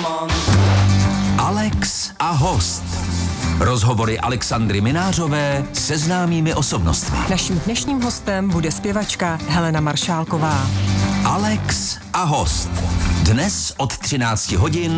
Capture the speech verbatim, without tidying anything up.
Alex a host. Rozhovory Alexandry Minářové se známými osobnostmi. Naším dnešním hostem bude zpěvačka Helena Maršálková. Alex a host. Dnes od třinácti hodin